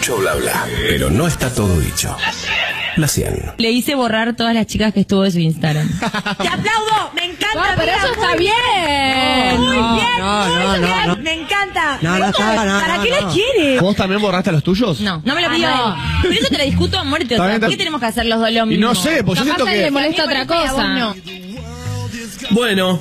Mucho bla bla, pero no está todo dicho. La 100. Le hice borrar todas las chicas que estuvo de su Instagram. ¡Te aplaudo! ¡Me encanta! Pero eso está bien. Muy bien. No. Me encanta. ¿Para qué la quiere? ¿Vos también borraste los tuyos? No me lo pidió no. él. Pero eso te lo discuto a muerte. O sea, ¿por qué tenemos que hacer los dos lo mismo? Y no sé, pues yo Capaz siento a él que... le molesta otra cosa. No. Bueno,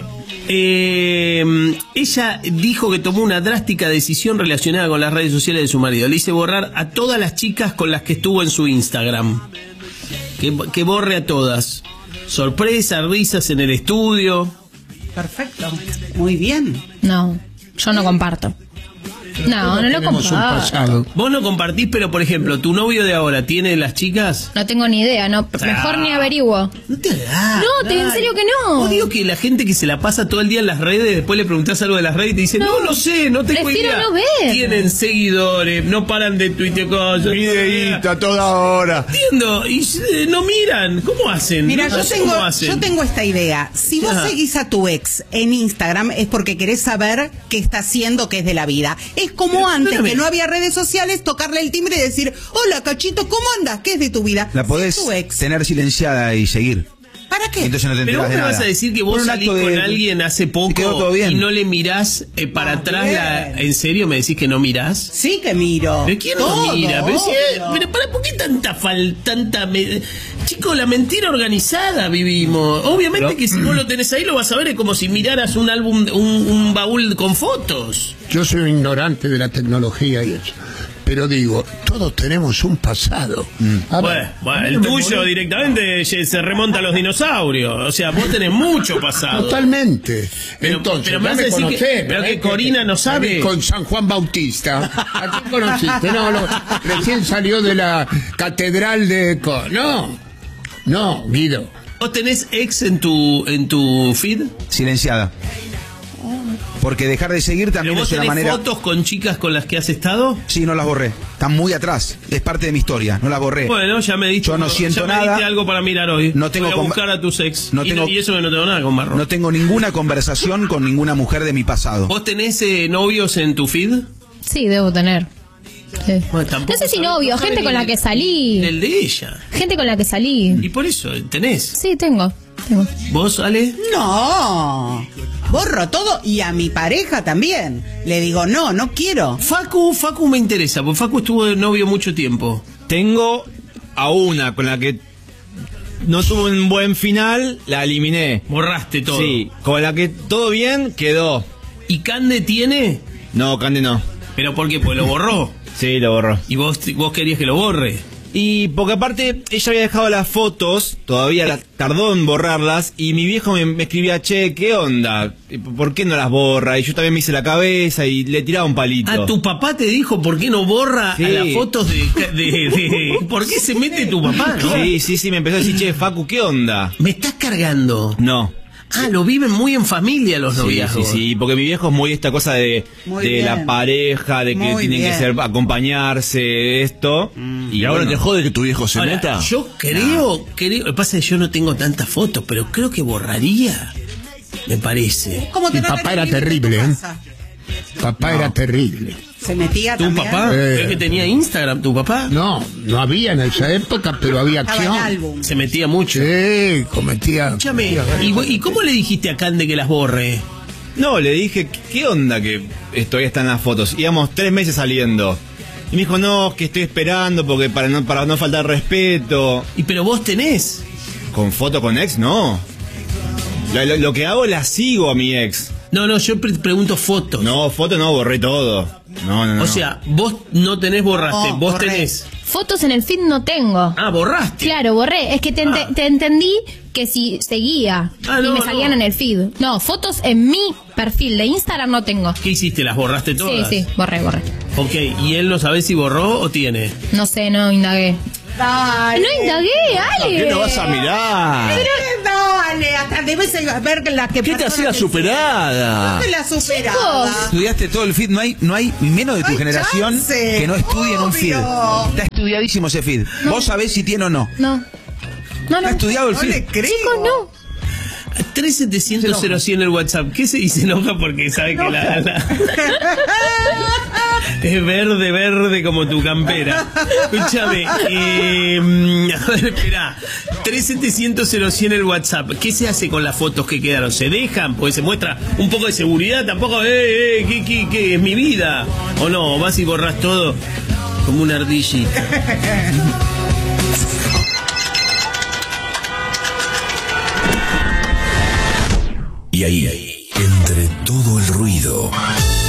ella dijo que tomó una drástica decisión relacionada con las redes sociales de su marido. Le hice borrar a todas las chicas con las que estuvo en su Instagram. Que borre a todas. Sorpresa, risas en el estudio. Perfecto. Muy bien. No, yo no comparto. No lo comparto. Vos no compartís, pero por ejemplo, ¿tu novio de ahora tiene las chicas? No tengo ni idea, no. Mejor ni averiguo. No te hagas. No, en serio que no. Vos digo que la gente que se la pasa todo el día en las redes, después le preguntás algo de las redes y te dicen, no sé, no tengo prefiero idea. no ver. Tienen seguidores, no paran de tuitear cosas. Videíto a toda hora. Entiendo, y no miran. ¿Cómo hacen? Mira, No yo sé cómo tengo, hacen. yo tengo esta idea. Si vos Ajá. seguís a tu ex en Instagram es porque querés saber qué está haciendo, qué es de la vida. Es como Pero, antes, espérame. que no había redes sociales, tocarle el timbre y decir, hola, Cachito, ¿cómo andas? ¿Qué es de tu vida? La Si podés es tu ex. tener silenciada y seguir. ¿Para qué? Entonces no te Pero enteras vos de me nada. vas a decir que Por vos un salís acto con de- alguien hace y quedó todo poco bien. y no le mirás para atrás. bien. ¿En serio me decís que no mirás? Sí que miro. ¿Pero quién no Todo, mira? obvio. Pero ¿por qué Chicos, la mentira organizada vivimos. Obviamente que si vos lo tenés ahí lo vas a ver, es como si miraras un álbum, un baúl con fotos. Yo soy un ignorante de la tecnología y eso. Pero digo, todos tenemos un pasado. A ver, Bueno, el tuyo directamente se remonta a los dinosaurios. O sea, vos tenés mucho pasado. totalmente. Pero- Entonces, pero me ya vas a me decir conocés. pero ¿no? que Corina no sabe. Con San Juan Bautista. ¿A quién conociste? No, recién salió de la catedral de... No, Guido. ¿Vos tenés ex en tu feed? Silenciada. Porque dejar de seguir ¿Pero también vos es una tenés manera... fotos con chicas con las que has estado? Sí, no las borré. Están muy atrás. Es parte de mi historia. No las borré. Bueno, ya me diste, Yo no siento ya me nada. diste algo para mirar hoy. No tengo Voy a buscar a tus ex. no Y tengo- y eso que no tengo nada con Marro. No tengo ninguna conversación con ninguna mujer de mi pasado. ¿Vos tenés novios en tu feed? Sí, debo tener. Sí. Bueno, tampoco No sé si sabés- novio, no sabés gente ni con la que salí. El de ella. Gente con la que salí. Y por eso, ¿tenés? Sí, tengo. ¿Vos, Ale? No. Borro todo y a mi pareja también. Le digo, no quiero. Facu me interesa, porque Facu estuvo de novio mucho tiempo. Tengo a una con la que no tuvo un buen final, la eliminé. Borraste todo. Sí, con la que todo bien, quedó. ¿Y Cande tiene? No, Cande no. ¿Pero por qué? Pues lo borró. Sí, lo borró. ¿Y vos querías que lo borre? Y porque aparte ella había dejado las fotos, todavía tardó en borrarlas, y mi viejo me escribía, che, ¿qué onda? ¿Por qué no las borra? Y yo también me hice la cabeza y le tiraba un palito. Ah, tu papá te dijo por qué no borra Sí. a las fotos de... ¿Por qué se mete tu papá, no? Sí, me empezó a decir, che, Facu, ¿qué onda? ¿Me estás cargando? No. Ah, lo viven muy en familia los noviazgos. Sí, porque mi viejo es muy esta cosa de Muy la bien. pareja, de que Muy tienen bien. que ser acompañarse, esto. ¿Y ahora te jode que tu viejo se Ahora, meta? yo creo, lo que pasa es que yo no tengo tantas fotos, pero creo que borraría, me parece. ¿Cómo te Mi trata papá el era pibe de tu terrible, ¿eh? casa? Papá era terrible. Se metía ¿Tu también. papá? ¿Es que tenía Instagram tu papá? No había en esa época, pero había Estaba el acción. álbum. Se metía mucho. Sí, cometía... Escúchame, ¿y cómo le dijiste a Cande que las borre? No, le dije, ¿qué onda que todavía están las fotos? Íbamos 3 meses saliendo. Y me dijo, no, que estoy esperando porque para no faltar respeto. ¿Y pero vos tenés? ¿Con foto con ex? No. Lo que hago, la sigo a mi ex. No, yo pregunto fotos. No, foto no, borré todo. No. O sea, vos no tenés, borraste, No, vos borré. tenés. Fotos en el feed no tengo. Ah, borraste. Claro, borré. Es que te entendí que si seguía Ah, y no, me salían no. en el feed. No, fotos en mi perfil de Instagram no tengo. ¿Qué hiciste? ¿Las borraste todas? Sí, borré. Ok, ¿y él no sabe si borró o tiene? No sé, no indagué. Dale. No indagué, Ale. ¿Qué no vas a mirar? Dale, hasta debes ver la que ¿Qué te hacía superada? No te la superaba. Estudiaste todo el feed. No hay menos de tu No hay generación chance. que no estudie en un feed. Obvio. Está estudiadísimo ese feed. Vos sabés si tiene o no. No. ¿Está estudiado el No feed? le creo. Chicos, no. 3700 en el WhatsApp. ¿Qué se dice? Enoja porque sabe que es verde como tu campera. Escúchame. A ver, espera. 3700 en el WhatsApp. ¿Qué se hace con las fotos que quedaron? ¿Se dejan? Pues se muestra un poco de seguridad. Tampoco, ¿qué es mi vida? ¿O no? ¿Vas y borras todo como una ardillita? Y ahí, entre todo el ruido,